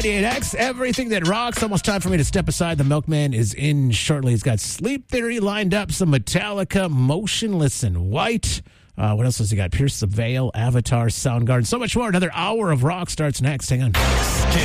98X, everything that rocks. Almost time for me to step aside. The Milkman is in shortly. He's got Sleep Theory lined up, some Metallica, Motionless in White. What else has he got? Pierce the Veil, Avatar, Soundgarden, so much more. Another hour of rock starts next. Hang on.